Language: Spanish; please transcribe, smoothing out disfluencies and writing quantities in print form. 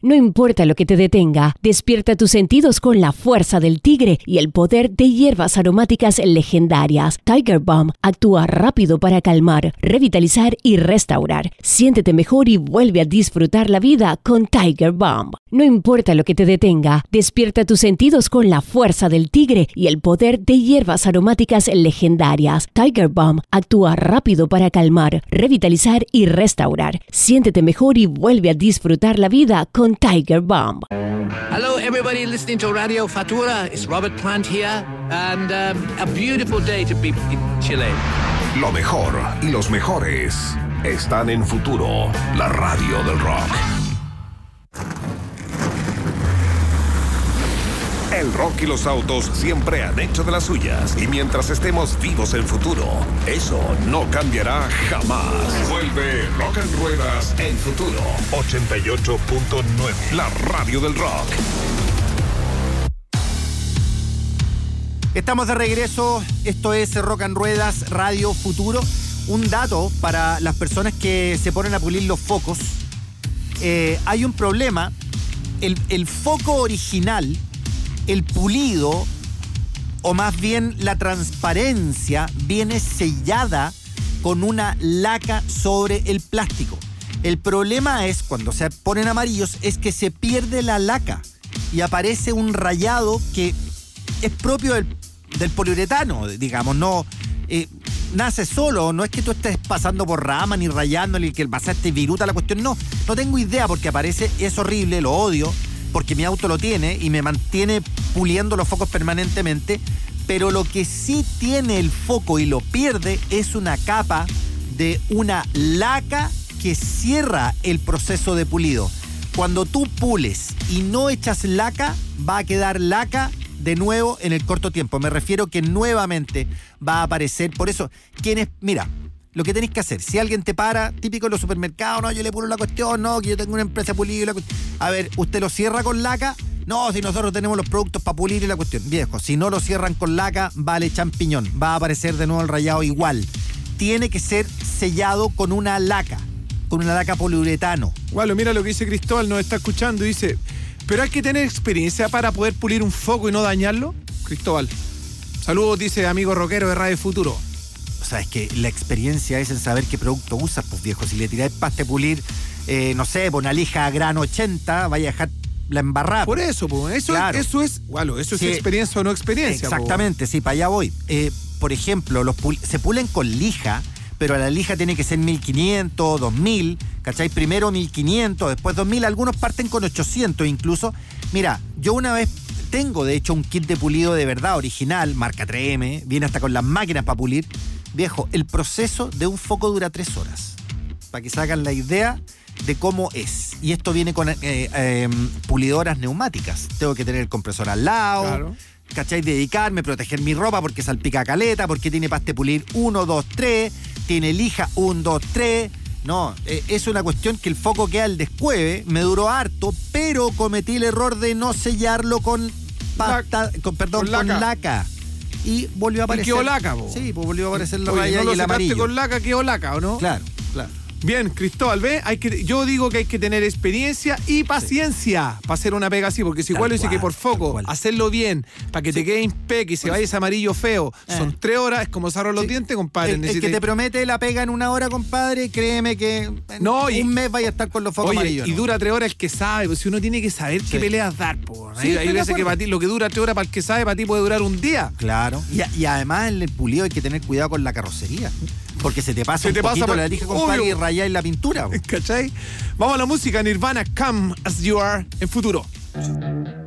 No importa lo que te detenga, despierta tus sentidos con la fuerza del tigre y el poder de hierbas aromáticas legendarias. Tiger Balm actúa rápido para calmar, revitalizar y restaurar. Siéntete mejor y vuelve a disfrutar la vida con Tiger Balm. No importa lo que te detenga, despierta tus sentidos con la fuerza del tigre y el poder de hierbas aromáticas legendarias. Tiger Balm actúa rápido para calmar, revitalizar y restaurar. Siéntete mejor y vuelve a disfrutar la vida con Tiger Balm. Hello, everybody listening to Radio Futura. It's Robert Plant here, and a beautiful day to be in Chile. Lo mejor y los mejores están en Futuro, la radio del rock. El rock y los autos siempre han hecho de las suyas. Y mientras estemos vivos en Futuro, eso no cambiará jamás. Vuelve Rock and Ruedas en Futuro 88.9, la radio del rock. Estamos de regreso. Esto es Rock and Ruedas, Radio Futuro. Un dato para las personas que se ponen a pulir los focos. Hay un problema. El foco original, el pulido, o más bien la transparencia, viene sellada con una laca sobre el plástico. El problema es, cuando se ponen amarillos, es que se pierde la laca y aparece un rayado que es propio del poliuretano, digamos. No nace solo, no es que tú estés pasando por rama ni rayando ni que pasaste viruta la cuestión. No tengo idea, porque aparece, es horrible, lo odio, porque mi auto lo tiene y me mantiene puliendo los focos permanentemente. Pero lo que sí tiene el foco y lo pierde es una capa de una laca que cierra el proceso de pulido. Cuando tú pules y no echas laca, va a quedar laca de nuevo en el corto tiempo. Me refiero que nuevamente va a aparecer. Por eso, mira, lo que tenés que hacer, si alguien te para, típico en los supermercados, no, yo le pulo la cuestión, no, que yo tengo una empresa pulida, a ver, ¿usted lo cierra con laca? No, si nosotros tenemos los productos para pulir y la cuestión. Viejo, si no lo cierran con laca, vale champiñón, va a aparecer de nuevo el rayado igual. Tiene que ser sellado con una laca poliuretano. Bueno, mira lo que dice Cristóbal, nos está escuchando y dice, ¿pero hay que tener experiencia para poder pulir un foco y no dañarlo? Cristóbal, saludos, dice amigo rockero de Radio Futuro. O sea, es que la experiencia es en saber qué producto usas, pues viejo. Si le tirás pasta de pulir, no sé, una lija grano 80, vaya a dejar la embarrada. Por eso, pues, claro. Eso es sí, experiencia o no experiencia. Exactamente, sí, para allá voy. Por ejemplo, se pulen con lija, pero la lija tiene que ser 1500, 2000, ¿cachai? Primero 1500, después 2000, algunos parten con 800 incluso. Mira, yo una vez tengo, de hecho, un kit de pulido de verdad original, marca 3M, viene hasta con las máquinas para pulir. Viejo, el proceso de un foco dura 3 horas. Para que se hagan la idea de cómo es. Y esto viene con pulidoras neumáticas. Tengo que tener el compresor al lado, claro. ¿Cachai? Dedicarme, proteger mi ropa porque salpica caleta, porque tiene paste pulir 1, 2, 3, tiene lija 1, 2, 3. No, es una cuestión que el foco queda al descueve, me duró harto, pero cometí el error de no sellarlo con laca. Y volvió a aparecer. ¿Y quedó laca, po? Sí, pues volvió a aparecer la raya y el amarillo. Con laca, quedó laca, ¿o no? Claro. Bien, Cristóbal, ¿ve? Yo digo que hay que tener experiencia y paciencia para hacer una pega así, porque si igual lo dice que por foco, hacerlo bien, para que te quede impec y se vaya ese amarillo feo, son 3 horas, es como cerrar los dientes, compadre. El que te promete la pega en 1 hora, compadre, créeme que en un mes vaya a estar con los focos amarillos. Y dura 3 horas el que sabe, pues si uno tiene que saber qué peleas dar, po. Hay veces que para ti, lo que dura 3 horas para el que sabe, para ti puede durar un día. Claro. Y además en el pulido hay que tener cuidado con la carrocería. Porque se te pasa un poquito la lija, compadre, y rayáis la pintura. ¿Cachai? Vamos a la música. Nirvana, Come As You Are, en Futuro.